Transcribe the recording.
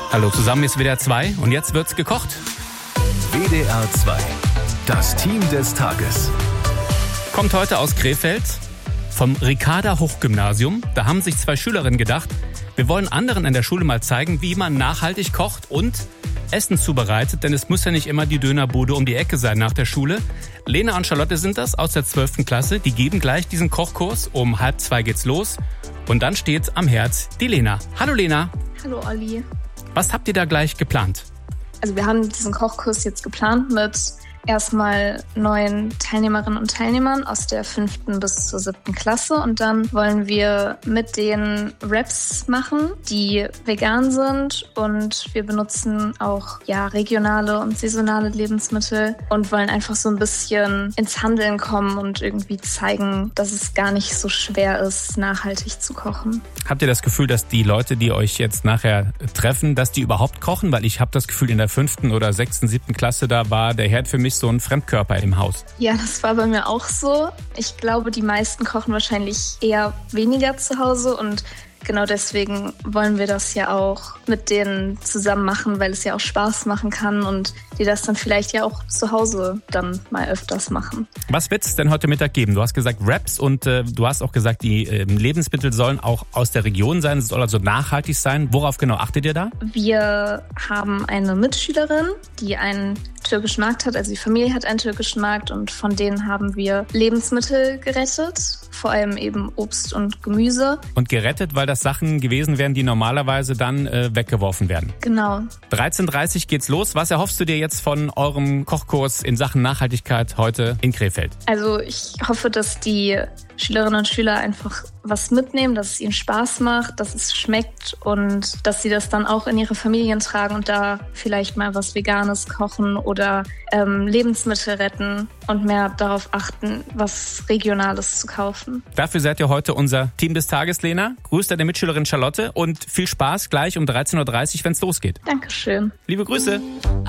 Hallo zusammen, ist WDR 2 und jetzt wird's gekocht. WDR 2, das Team des Tages. Kommt heute aus Krefeld vom Ricarda-Hochgymnasium. Da haben sich 2 Schülerinnen gedacht, wir wollen anderen in der Schule mal zeigen, wie man nachhaltig kocht und Essen zubereitet, denn es muss ja nicht immer die Dönerbude um die Ecke sein nach der Schule. Lena und Charlotte sind das aus der 12. Klasse. Die geben gleich diesen Kochkurs. Um 1:30 geht's los. Und dann steht am Herd die Lena. Hallo Lena. Hallo Olli. Was habt ihr da gleich geplant? Also wir haben diesen Kochkurs jetzt geplant mit erstmal 9 Teilnehmerinnen und Teilnehmern aus der 5. bis zur 7. Klasse und dann wollen wir mit denen Wraps machen, die vegan sind und wir benutzen auch regionale und saisonale Lebensmittel und wollen einfach so ein bisschen ins Handeln kommen und irgendwie zeigen, dass es gar nicht so schwer ist, nachhaltig zu kochen. Habt ihr das Gefühl, dass die Leute, die euch jetzt nachher treffen, dass die überhaupt kochen? Weil ich habe das Gefühl, in der 5. oder 6., 7. Klasse, da war der Herd für mich so ein Fremdkörper im Haus. Ja, das war bei mir auch so. Ich glaube, die meisten kochen wahrscheinlich eher weniger zu Hause und genau deswegen wollen wir das ja auch mit denen zusammen machen, weil es ja auch Spaß machen kann und die das dann vielleicht ja auch zu Hause dann mal öfters machen. Was wird es denn heute Mittag geben? Du hast gesagt Wraps und du hast auch gesagt, die Lebensmittel sollen auch aus der Region sein, es soll also nachhaltig sein. Worauf genau achtet ihr da? Wir haben eine Mitschülerin, die einen türkischen Markt hat, also die Familie hat einen türkischen Markt und von denen haben wir Lebensmittel gerettet, vor allem eben Obst und Gemüse. Und gerettet, weil das Sachen gewesen wären, die normalerweise dann weggeworfen werden. Genau. 13:30 geht's los. Was erhoffst du dir jetzt von eurem Kochkurs in Sachen Nachhaltigkeit heute in Krefeld? Also ich hoffe, dass die Schülerinnen und Schüler einfach was mitnehmen, dass es ihnen Spaß macht, dass es schmeckt und dass sie das dann auch in ihre Familien tragen und da vielleicht mal was Veganes kochen oder Lebensmittel retten und mehr darauf achten, was Regionales zu kaufen. Dafür seid ihr heute unser Team des Tages, Lena. Grüßt deine Mitschülerin Charlotte und viel Spaß gleich um 13:30 Uhr, wenn es losgeht. Dankeschön. Liebe Grüße.